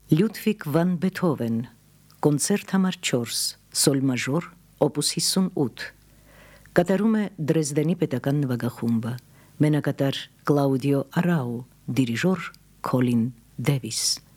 Լյուդվիգ վան Բեթհովեն, կոնցերտ համար 4, սոլ մաժոր, օպուս 58, կատարում է Դրեզդենի պետական նվագախումբը, մենակատար Կլաուդիո Արաու, դիրիժոր Քոլին Դևիս։